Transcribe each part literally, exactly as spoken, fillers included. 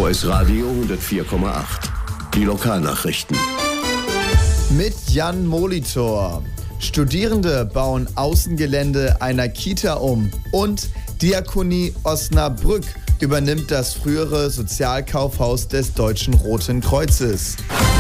O S Radio hundertvier Komma acht. Die Lokalnachrichten. Mit Jan Molitor. Studierende bauen Außengelände einer Kita um. Und Diakonie Osnabrück übernimmt das frühere Sozialkaufhaus des Deutschen Roten Kreuzes.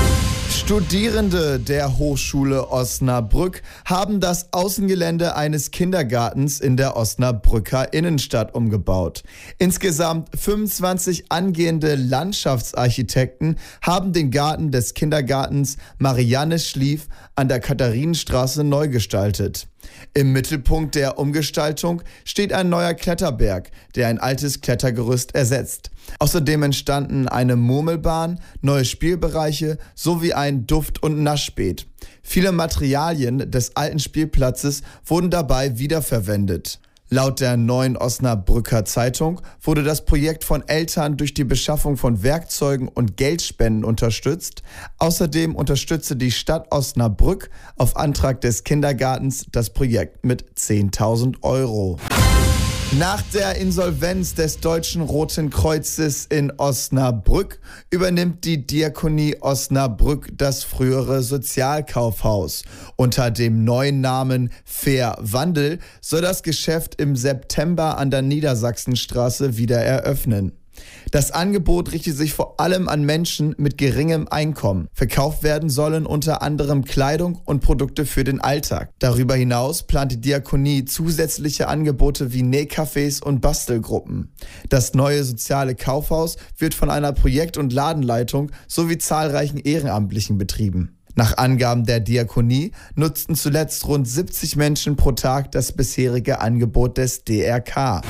Studierende der Hochschule Osnabrück haben das Außengelände eines Kindergartens in der Osnabrücker Innenstadt umgebaut. Insgesamt fünfundzwanzig angehende Landschaftsarchitekten haben den Garten des Kindergartens Marianne Schlief an der Katharinenstraße neu gestaltet. Im Mittelpunkt der Umgestaltung steht ein neuer Kletterberg, der ein altes Klettergerüst ersetzt. Außerdem entstanden eine Murmelbahn, neue Spielbereiche sowie ein Duft- und Naschbeet. Viele Materialien des alten Spielplatzes wurden dabei wiederverwendet. Laut der Neuen Osnabrücker Zeitung wurde das Projekt von Eltern durch die Beschaffung von Werkzeugen und Geldspenden unterstützt. Außerdem unterstützte die Stadt Osnabrück auf Antrag des Kindergartens das Projekt mit zehntausend Euro. Nach der Insolvenz des Deutschen Roten Kreuzes in Osnabrück übernimmt die Diakonie Osnabrück das frühere Sozialkaufhaus. Unter dem neuen Namen Fair Wandel soll das Geschäft im September an der Niedersachsenstraße wieder eröffnen. Das Angebot richtet sich vor allem an Menschen mit geringem Einkommen. Verkauft werden sollen unter anderem Kleidung und Produkte für den Alltag. Darüber hinaus plant die Diakonie zusätzliche Angebote wie Nähcafés und Bastelgruppen. Das neue soziale Kaufhaus wird von einer Projekt- und Ladenleitung sowie zahlreichen Ehrenamtlichen betrieben. Nach Angaben der Diakonie nutzten zuletzt rund siebzig Menschen pro Tag das bisherige Angebot des D R K.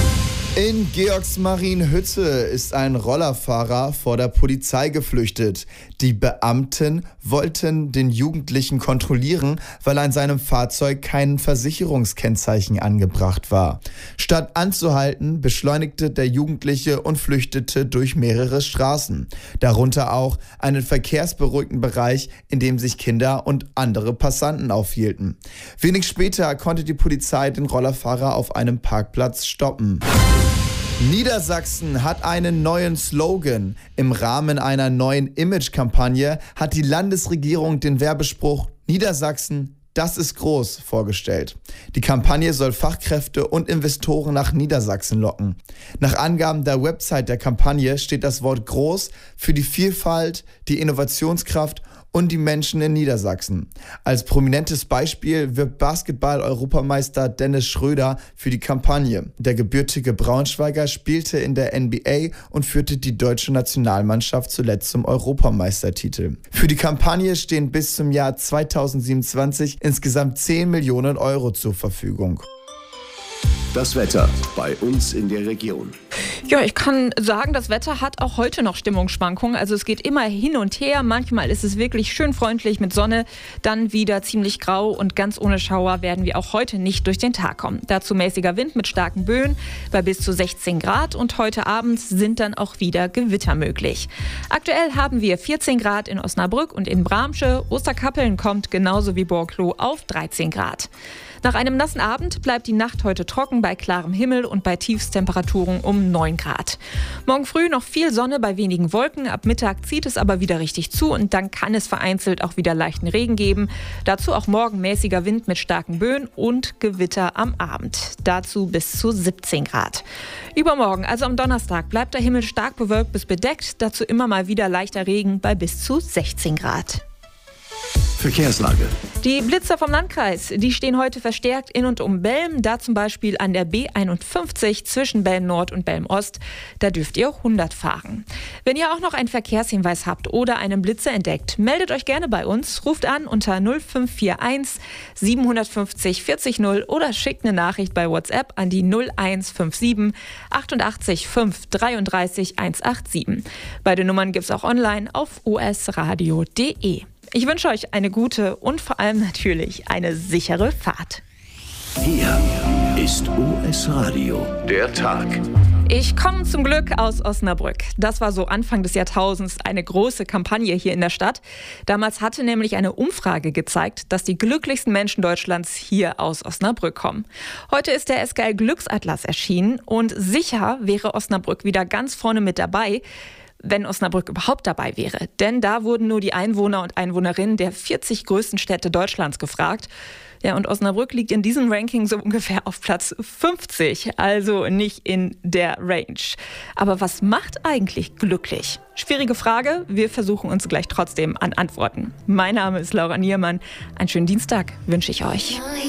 In Georgsmarienhütte ist ein Rollerfahrer vor der Polizei geflüchtet. Die Beamten wollten den Jugendlichen kontrollieren, weil an seinem Fahrzeug kein Versicherungskennzeichen angebracht war. Statt anzuhalten, beschleunigte der Jugendliche und flüchtete durch mehrere Straßen. Darunter auch einen verkehrsberuhigten Bereich, in dem sich Kinder und andere Passanten aufhielten. Wenig später konnte die Polizei den Rollerfahrer auf einem Parkplatz stoppen. Niedersachsen hat einen neuen Slogan. Im Rahmen einer neuen Image-Kampagne hat die Landesregierung den Werbespruch Niedersachsen, das ist groß vorgestellt. Die Kampagne soll Fachkräfte und Investoren nach Niedersachsen locken. Nach Angaben der Website der Kampagne steht das Wort groß für die Vielfalt, die Innovationskraft und die Menschen in Niedersachsen. Als prominentes Beispiel wirbt Basketball-Europameister Dennis Schröder für die Kampagne. Der gebürtige Braunschweiger spielte in der N B A und führte die deutsche Nationalmannschaft zuletzt zum Europameistertitel. Für die Kampagne stehen bis zum Jahr zweitausendsiebenundzwanzig insgesamt zehn Millionen Euro zur Verfügung. Das Wetter bei uns in der Region. Ja, ich kann sagen, das Wetter hat auch heute noch Stimmungsschwankungen. Also es geht immer hin und her. Manchmal ist es wirklich schön freundlich mit Sonne, dann wieder ziemlich grau und ganz ohne Schauer werden wir auch heute nicht durch den Tag kommen. Dazu mäßiger Wind mit starken Böen bei bis zu sechzehn Grad und heute Abend sind dann auch wieder Gewitter möglich. Aktuell haben wir vierzehn Grad in Osnabrück und in Bramsche. Osterkappeln kommt genauso wie Borkloh auf dreizehn Grad. Nach einem nassen Abend bleibt die Nacht heute trocken bei klarem Himmel und bei Tiefstemperaturen um neun Grad. Morgen früh noch viel Sonne bei wenigen Wolken, ab Mittag zieht es aber wieder richtig zu und dann kann es vereinzelt auch wieder leichten Regen geben. Dazu auch morgen mäßiger Wind mit starken Böen und Gewitter am Abend. Dazu bis zu siebzehn Grad. Übermorgen, also am Donnerstag, bleibt der Himmel stark bewölkt bis bedeckt, dazu immer mal wieder leichter Regen bei bis zu sechzehn Grad. Verkehrslage. Die Blitzer vom Landkreis, die stehen heute verstärkt in und um Belm, da zum Beispiel an der B einundfünfzig zwischen Belm Nord und Belm Ost. Da dürft ihr hundert fahren. Wenn ihr auch noch einen Verkehrshinweis habt oder einen Blitzer entdeckt, meldet euch gerne bei uns, ruft an unter null fünf vier eins siebenhundertfünfzig vierzig null oder schickt eine Nachricht bei WhatsApp an die null eins fünf sieben achtundachtzig fünf dreiunddreißig hundertsiebenundachtzig. Beide Nummern gibt's auch online auf o s radio punkt d e. Ich wünsche euch eine gute und vor allem natürlich eine sichere Fahrt. Hier ist O S Radio, der Tag. Ich komme zum Glück aus Osnabrück. Das war so Anfang des Jahrtausends eine große Kampagne hier in der Stadt. Damals hatte nämlich eine Umfrage gezeigt, dass die glücklichsten Menschen Deutschlands hier aus Osnabrück kommen. Heute ist der S G L Glücksatlas erschienen und sicher wäre Osnabrück wieder ganz vorne mit dabei, wenn Osnabrück überhaupt dabei wäre. Denn da wurden nur die Einwohner und Einwohnerinnen der vierzig größten Städte Deutschlands gefragt. Ja, und Osnabrück liegt in diesem Ranking so ungefähr auf Platz fünfzig, also nicht in der Range. Aber was macht eigentlich glücklich? Schwierige Frage, wir versuchen uns gleich trotzdem an Antworten. Mein Name ist Laura Niermann. Einen schönen Dienstag wünsche ich euch.